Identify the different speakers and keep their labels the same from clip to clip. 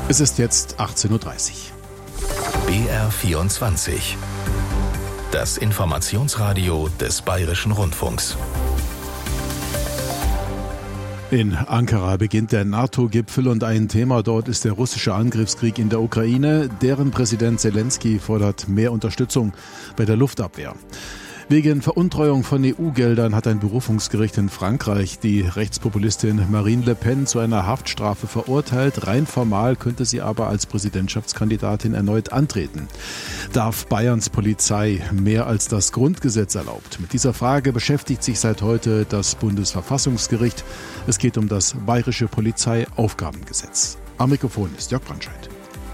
Speaker 1: Es ist jetzt 18:30 Uhr.
Speaker 2: BR24. Das Informationsradio des Bayerischen Rundfunks.
Speaker 1: In Ankara beginnt der NATO-Gipfel und ein Thema dort ist der russische Angriffskrieg in der Ukraine. Deren Präsident Zelensky fordert mehr Unterstützung bei der Luftabwehr. Wegen Veruntreuung von EU-Geldern hat ein Berufungsgericht in Frankreich die Rechtspopulistin Marine Le Pen zu einer Haftstrafe verurteilt. Rein formal könnte sie aber als Präsidentschaftskandidatin erneut antreten. Darf Bayerns Polizei mehr als das Grundgesetz erlaubt? Mit dieser Frage beschäftigt sich seit heute das Bundesverfassungsgericht. Es geht um das Bayerische Polizeiaufgabengesetz. Am Mikrofon ist Jörg Brandscheid.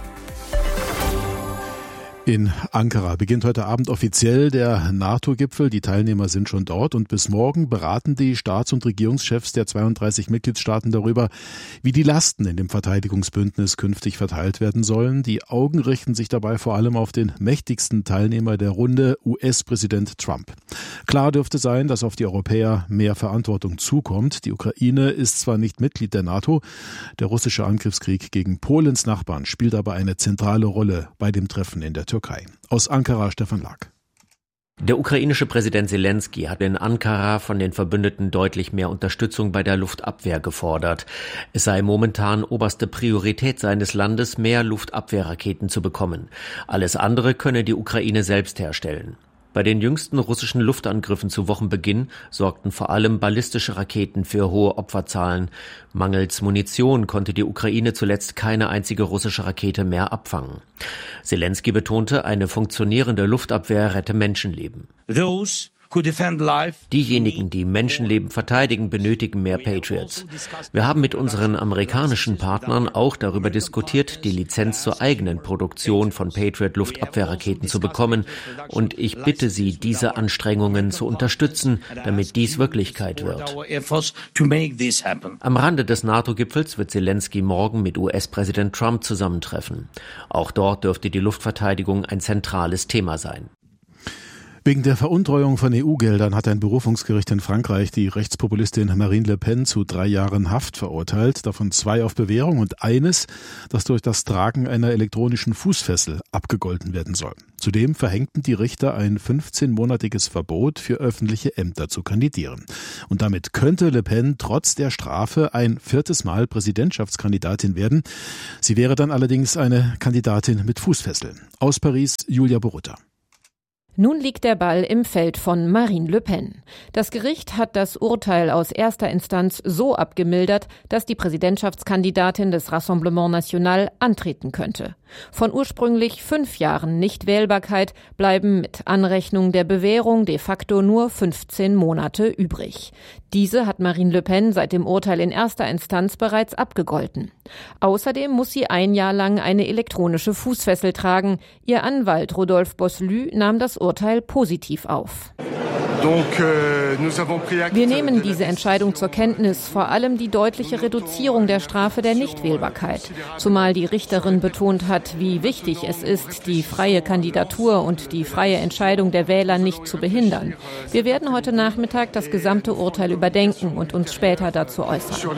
Speaker 1: In Ankara beginnt heute Abend offiziell der NATO-Gipfel. Die Teilnehmer sind schon dort und bis morgen beraten die Staats- und Regierungschefs der 32 Mitgliedstaaten darüber, wie die Lasten in dem Verteidigungsbündnis künftig verteilt werden sollen. Die Augen richten sich dabei vor allem auf den mächtigsten Teilnehmer der Runde, US-Präsident Trump. Klar dürfte sein, dass auf die Europäer mehr Verantwortung zukommt. Die Ukraine ist zwar nicht Mitglied der NATO, der russische Angriffskrieg gegen Polens Nachbarn spielt aber eine zentrale Rolle bei dem Treffen in der Türkei. Aus Ankara Stefan Lag.
Speaker 3: Der ukrainische Präsident Zelensky hat in Ankara von den Verbündeten deutlich mehr Unterstützung bei der Luftabwehr gefordert. Es sei momentan oberste Priorität seines Landes, mehr Luftabwehrraketen zu bekommen. Alles andere könne die Ukraine selbst herstellen. Bei den jüngsten russischen Luftangriffen zu Wochenbeginn sorgten vor allem ballistische Raketen für hohe Opferzahlen. Mangels Munition konnte die Ukraine zuletzt keine einzige russische Rakete mehr abfangen. Zelensky betonte, eine funktionierende Luftabwehr rette Menschenleben. Diejenigen, die Menschenleben verteidigen, benötigen mehr Patriots. Wir haben mit unseren amerikanischen Partnern auch darüber diskutiert, die Lizenz zur eigenen Produktion von Patriot-Luftabwehrraketen zu bekommen. Und ich bitte Sie, diese Anstrengungen zu unterstützen, damit dies Wirklichkeit wird. Am Rande des NATO-Gipfels wird Zelensky morgen mit US-Präsident Trump zusammentreffen. Auch dort dürfte die Luftverteidigung ein zentrales Thema sein.
Speaker 1: Wegen der Veruntreuung von EU-Geldern hat ein Berufungsgericht in Frankreich die Rechtspopulistin Marine Le Pen zu 3 Jahren Haft verurteilt, davon 2 auf Bewährung und eines, das durch das Tragen einer elektronischen Fußfessel abgegolten werden soll. Zudem verhängten die Richter ein 15-monatiges Verbot für öffentliche Ämter zu kandidieren. Und damit könnte Le Pen trotz der Strafe ein 4. Mal Präsidentschaftskandidatin werden. Sie wäre dann allerdings eine Kandidatin mit Fußfesseln. Aus Paris, Julia Borutta.
Speaker 4: Nun liegt der Ball im Feld von Marine Le Pen. Das Gericht hat das Urteil aus erster Instanz so abgemildert, dass die Präsidentschaftskandidatin des Rassemblement National antreten könnte. Von ursprünglich 5 Jahren Nichtwählbarkeit bleiben mit Anrechnung der Bewährung de facto nur 15 Monate übrig. Diese hat Marine Le Pen seit dem Urteil in erster Instanz bereits abgegolten. Außerdem muss sie 1 Jahr lang eine elektronische Fußfessel tragen. Ihr Anwalt Rodolphe Bosselü nahm das Urteil positiv auf. Wir nehmen diese Entscheidung zur Kenntnis, vor allem die deutliche Reduzierung der Strafe der Nichtwählbarkeit. Zumal die Richterin betont hat, wie wichtig es ist, die freie Kandidatur und die freie Entscheidung der Wähler nicht zu behindern. Wir werden heute Nachmittag das gesamte Urteil überdenken und uns später dazu äußern.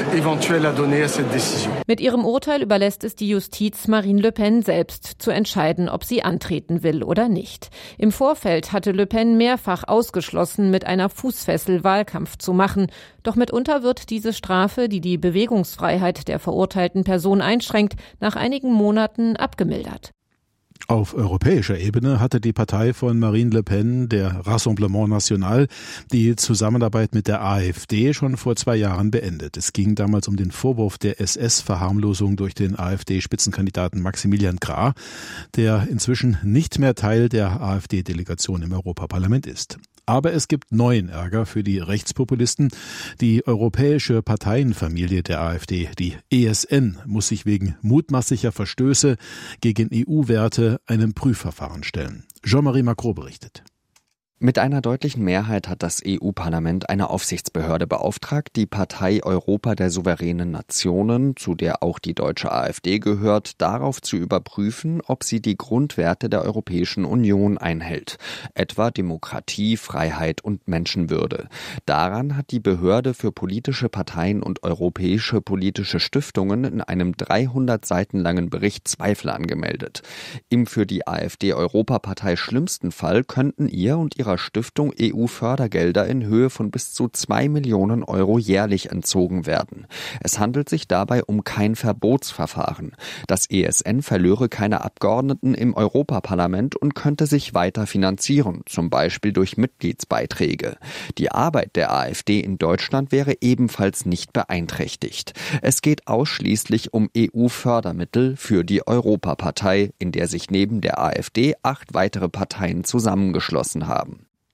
Speaker 4: Mit ihrem Urteil überlässt es die Justiz Marine Le Pen selbst zu entscheiden, ob sie antreten will oder nicht. Im Vorfeld hatte Le Pen mehrfach ausgeschlossen, mit einer Fußfessel Wahlkampf zu machen. Doch mitunter wird diese Strafe, die die Bewegungsfreiheit der verurteilten Person einschränkt, nach einigen Monaten abgemildert.
Speaker 1: Auf europäischer Ebene hatte die Partei von Marine Le Pen, der Rassemblement National, die Zusammenarbeit mit der AfD schon vor 2 Jahren beendet. Es ging damals um den Vorwurf der SS-Verharmlosung durch den AfD-Spitzenkandidaten Maximilian Krah, der inzwischen nicht mehr Teil der AfD-Delegation im Europaparlament ist. Aber es gibt neuen Ärger für die Rechtspopulisten. Die europäische Parteienfamilie der AfD, die ESN, muss sich wegen mutmaßlicher Verstöße gegen EU-Werte einem Prüfverfahren stellen. Jean-Marie Macron berichtet.
Speaker 5: Mit einer deutlichen Mehrheit hat das EU-Parlament eine Aufsichtsbehörde beauftragt, die Partei Europa der souveränen Nationen, zu der auch die deutsche AfD gehört, darauf zu überprüfen, ob sie die Grundwerte der Europäischen Union einhält, etwa Demokratie, Freiheit und Menschenwürde. Daran hat die Behörde für politische Parteien und europäische politische Stiftungen in einem 300 Seiten langen Bericht Zweifel angemeldet. Im für die AfD-Europapartei schlimmsten Fall könnten ihr und ihre Stiftung EU-Fördergelder in Höhe von bis zu 2 Millionen Euro jährlich entzogen werden. Es handelt sich dabei um kein Verbotsverfahren. Das ESN verlöre keine Abgeordneten im Europaparlament und könnte sich weiter finanzieren, zum Beispiel durch Mitgliedsbeiträge. Die Arbeit der AfD in Deutschland wäre ebenfalls nicht beeinträchtigt. Es geht ausschließlich um EU-Fördermittel für die Europapartei, in der sich neben der AfD 8 weitere Parteien zusammengeschlossen haben.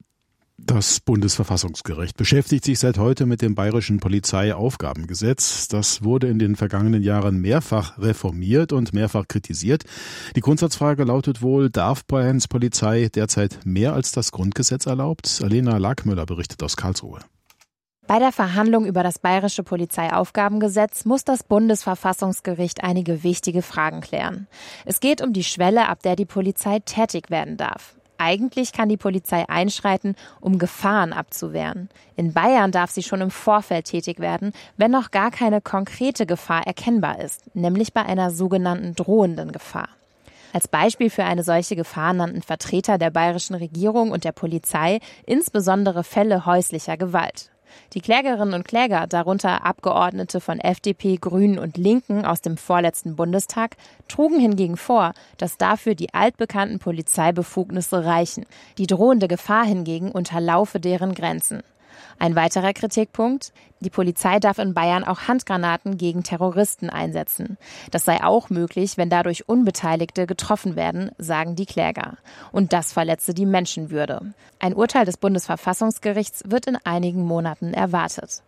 Speaker 1: Das Bundesverfassungsgericht beschäftigt sich seit heute mit dem Bayerischen Polizeiaufgabengesetz. Das wurde in den vergangenen Jahren mehrfach reformiert und mehrfach kritisiert. Die Grundsatzfrage lautet wohl, darf Bayerns Polizei derzeit mehr als das Grundgesetz erlaubt? Alena Lackmüller berichtet aus Karlsruhe.
Speaker 6: Bei der Verhandlung über das Bayerische Polizeiaufgabengesetz muss das Bundesverfassungsgericht einige wichtige Fragen klären. Es geht um die Schwelle, ab der die Polizei tätig werden darf. Eigentlich kann die Polizei einschreiten, um Gefahren abzuwehren. In Bayern darf sie schon im Vorfeld tätig werden, wenn noch gar keine konkrete Gefahr erkennbar ist, nämlich bei einer sogenannten drohenden Gefahr. Als Beispiel für eine solche Gefahr nannten Vertreter der bayerischen Regierung und der Polizei insbesondere Fälle häuslicher Gewalt. Die Klägerinnen und Kläger, darunter Abgeordnete von FDP, Grünen und Linken aus dem vorletzten Bundestag, trugen hingegen vor, dass dafür die altbekannten Polizeibefugnisse reichen. Die drohende Gefahr hingegen unterlaufe deren Grenzen. Ein weiterer Kritikpunkt: Die Polizei darf in Bayern auch Handgranaten gegen Terroristen einsetzen. Das sei auch möglich, wenn dadurch Unbeteiligte getroffen werden, sagen die Kläger. Und das verletze die Menschenwürde. Ein Urteil des Bundesverfassungsgerichts wird in einigen Monaten erwartet.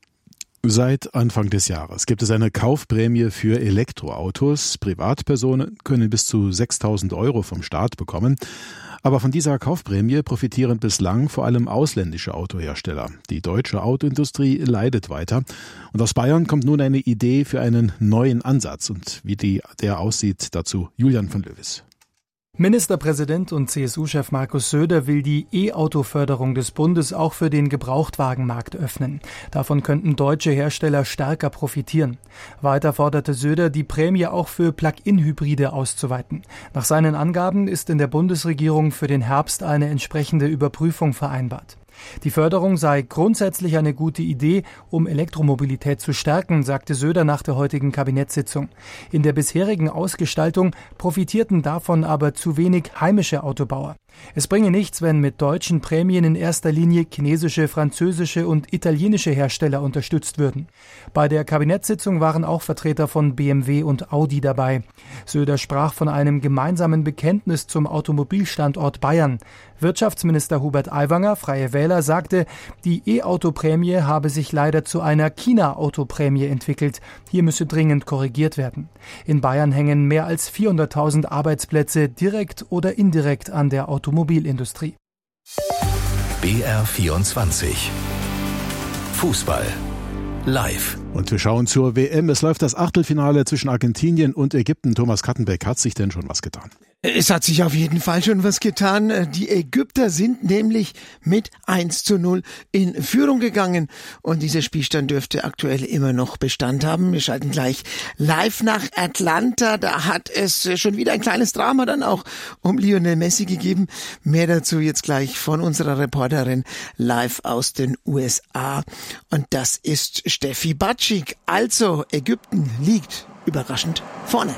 Speaker 1: Seit Anfang des Jahres gibt es eine Kaufprämie für Elektroautos. Privatpersonen können bis zu 6.000 Euro vom Staat bekommen. Aber von dieser Kaufprämie profitieren bislang vor allem ausländische Autohersteller. Die deutsche Autoindustrie leidet weiter. Und aus Bayern kommt nun eine Idee für einen neuen Ansatz. Und wie der aussieht, dazu Julian von Löwis.
Speaker 7: Ministerpräsident und CSU-Chef Markus Söder will die E-Auto-Förderung des Bundes auch für den Gebrauchtwagenmarkt öffnen. Davon könnten deutsche Hersteller stärker profitieren. Weiter forderte Söder, die Prämie auch für Plug-in-Hybride auszuweiten. Nach seinen Angaben ist in der Bundesregierung für den Herbst eine entsprechende Überprüfung vereinbart. Die Förderung sei grundsätzlich eine gute Idee, um Elektromobilität zu stärken, sagte Söder nach der heutigen Kabinettssitzung. In der bisherigen Ausgestaltung profitierten davon aber zu wenig heimische Autobauer. Es bringe nichts, wenn mit deutschen Prämien in erster Linie chinesische, französische und italienische Hersteller unterstützt würden. Bei der Kabinettssitzung waren auch Vertreter von BMW und Audi dabei. Söder sprach von einem gemeinsamen Bekenntnis zum Automobilstandort Bayern. Wirtschaftsminister Hubert Aiwanger, Freie Wähler, sagte, die E-Auto-Prämie habe sich leider zu einer China-Autoprämie entwickelt. Hier müsse dringend korrigiert werden. In Bayern hängen mehr als 400.000 Arbeitsplätze direkt oder indirekt an der Automobilindustrie.
Speaker 2: BR24 Fußball live.
Speaker 1: Und wir schauen zur WM. Es läuft das Achtelfinale zwischen Argentinien und Ägypten. Thomas Kattenbeck, hat sich denn schon was getan?
Speaker 8: Es hat sich auf jeden Fall schon was getan. Die Ägypter sind nämlich mit 1:0 in Führung gegangen. Und dieser Spielstand dürfte aktuell immer noch Bestand haben. Wir schalten gleich live nach Atlanta. Da hat es schon wieder ein kleines Drama dann auch um Lionel Messi gegeben. Mehr dazu jetzt gleich von unserer Reporterin live aus den USA. Und das ist Steffi Batschik. Also, Ägypten liegt überraschend vorne.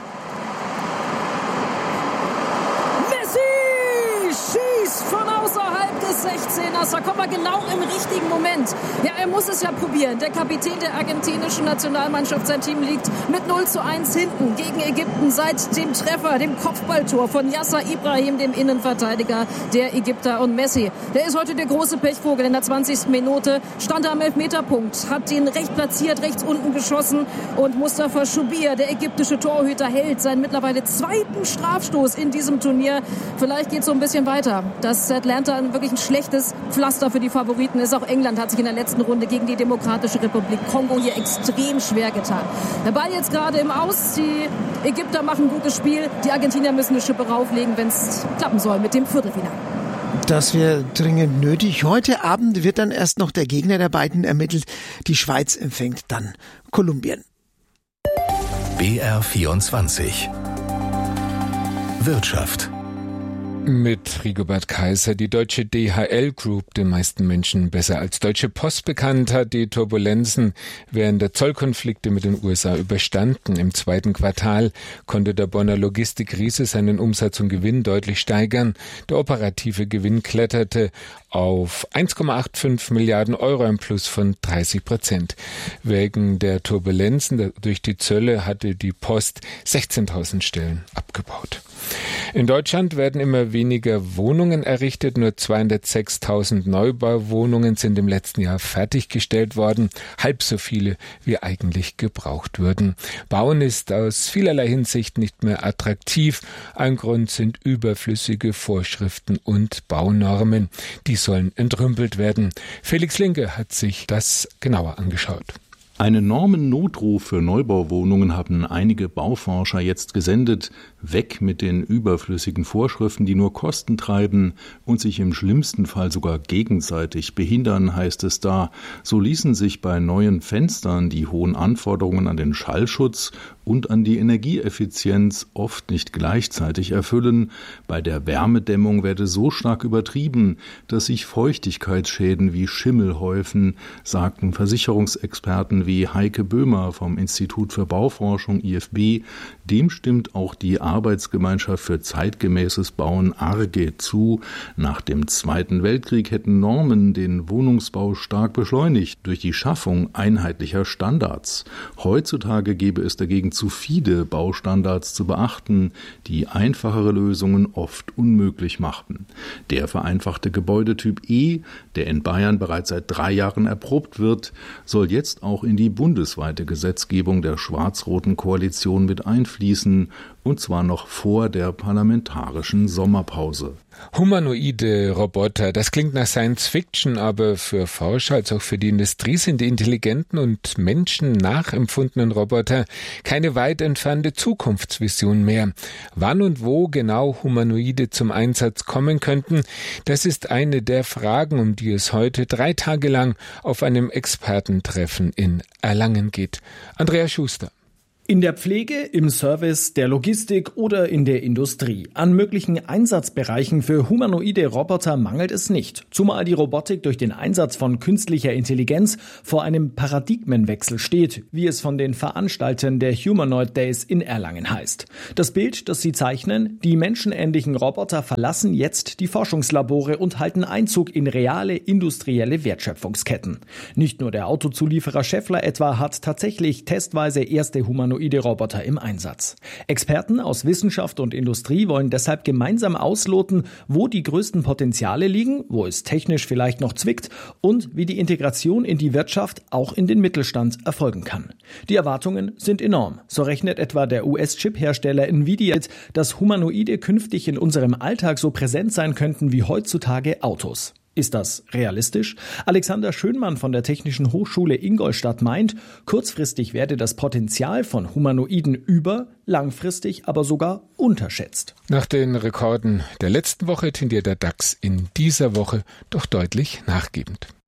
Speaker 9: Von außerhalb des 16ers, da kommt er genau im richtigen Moment. Ja, er muss es ja probieren. Der Kapitän der argentinischen Nationalmannschaft, sein Team liegt mit 0:1 hinten gegen Ägypten seit dem Treffer, dem Kopfballtor von Yasser Ibrahim, dem Innenverteidiger der Ägypter. Und Messi, der ist heute der große Pechvogel. In der 20. Minute stand er am Elfmeterpunkt, hat den recht platziert, rechts unten geschossen und Mustafa Shubir, der ägyptische Torhüter, hält seinen mittlerweile 2. Strafstoß in diesem Turnier. Vielleicht geht es so ein bisschen weiter, dass Atlanta wirklich ein schlechtes Pflaster für die Favoriten ist. Auch England hat sich in der letzten Runde gegen die Demokratische Republik Kongo hier extrem schwer getan. Der Ball jetzt gerade im Aus. Die Ägypter machen ein gutes Spiel. Die Argentinier müssen eine Schippe rauflegen, wenn es klappen soll mit dem Viertelfinale.
Speaker 8: Das wäre dringend nötig. Heute Abend wird dann erst noch der Gegner der beiden ermittelt. Die Schweiz empfängt dann Kolumbien.
Speaker 2: BR24 Wirtschaft.
Speaker 10: Mit Rigobert Kaiser. Die deutsche DHL Group, den meisten Menschen besser als Deutsche Post bekannt, hat die Turbulenzen während der Zollkonflikte mit den USA überstanden. Im zweiten Quartal konnte der Bonner Logistikriese seinen Umsatz und Gewinn deutlich steigern. Der operative Gewinn kletterte auf 1,85 Milliarden Euro, ein Plus von 30%. Wegen der Turbulenzen durch die Zölle hatte die Post 16.000 Stellen abgebaut. In Deutschland werden immer weniger Wohnungen errichtet. Nur 206.000 Neubauwohnungen sind im letzten Jahr fertiggestellt worden. Halb so viele, wie eigentlich gebraucht würden. Bauen ist aus vielerlei Hinsicht nicht mehr attraktiv. Ein Grund sind überflüssige Vorschriften und Baunormen. Die sollen entrümpelt werden. Felix Linke hat sich das genauer angeschaut.
Speaker 11: Einen Normennotruf für Neubauwohnungen haben einige Bauforscher jetzt gesendet. Weg mit den überflüssigen Vorschriften, die nur Kosten treiben und sich im schlimmsten Fall sogar gegenseitig behindern, heißt es da. So ließen sich bei neuen Fenstern die hohen Anforderungen an den Schallschutz und an die Energieeffizienz oft nicht gleichzeitig erfüllen. Bei der Wärmedämmung werde so stark übertrieben, dass sich Feuchtigkeitsschäden wie Schimmel häufen, sagten Versicherungsexperten wie Heike Böhmer vom Institut für Bauforschung IFB. Dem stimmt auch die Arbeitsgemeinschaft für zeitgemäßes Bauen ARGE zu. Nach dem Zweiten Weltkrieg hätten Normen den Wohnungsbau stark beschleunigt durch die Schaffung einheitlicher Standards. Heutzutage gäbe es dagegen zu viele Baustandards zu beachten, die einfachere Lösungen oft unmöglich machten. Der vereinfachte Gebäudetyp E, der in Bayern bereits seit 3 Jahren erprobt wird, soll jetzt auch in die bundesweite Gesetzgebung der schwarz-roten Koalition mit einfließen, und zwar noch vor der parlamentarischen Sommerpause.
Speaker 10: Humanoide Roboter, das klingt nach Science Fiction, aber für Forscher als auch für die Industrie sind die intelligenten und Menschen nachempfundenen Roboter keine weit entfernte Zukunftsvision mehr. Wann und wo genau Humanoide zum Einsatz kommen könnten, das ist eine der Fragen, um die es heute 3 Tage lang auf einem Expertentreffen in Erlangen geht. Andreas Schuster.
Speaker 12: In der Pflege, im Service, der Logistik oder in der Industrie. An möglichen Einsatzbereichen für humanoide Roboter mangelt es nicht. Zumal die Robotik durch den Einsatz von künstlicher Intelligenz vor einem Paradigmenwechsel steht, wie es von den Veranstaltern der Humanoid Days in Erlangen heißt. Das Bild, das sie zeichnen, die menschenähnlichen Roboter verlassen jetzt die Forschungslabore und halten Einzug in reale industrielle Wertschöpfungsketten. Nicht nur der Autozulieferer Schaeffler etwa hat tatsächlich testweise erste humanoide Roboter im Einsatz. Experten aus Wissenschaft und Industrie wollen deshalb gemeinsam ausloten, wo die größten Potenziale liegen, wo es technisch vielleicht noch zwickt und wie die Integration in die Wirtschaft auch in den Mittelstand erfolgen kann. Die Erwartungen sind enorm. So rechnet etwa der US-Chip-Hersteller Nvidia, dass Humanoide künftig in unserem Alltag so präsent sein könnten wie heutzutage Autos. Ist das realistisch? Alexander Schönmann von der Technischen Hochschule Ingolstadt meint, kurzfristig werde das Potenzial von Humanoiden langfristig aber sogar unterschätzt.
Speaker 10: Nach den Rekorden der letzten Woche tendiert der DAX in dieser Woche doch deutlich nachgebend.